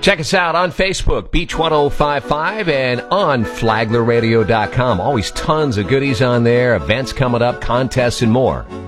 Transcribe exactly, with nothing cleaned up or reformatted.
Check us out on Facebook, Beach ten fifty-five, and on flagler radio dot com. Always tons of goodies on there, events coming up, contests, and more.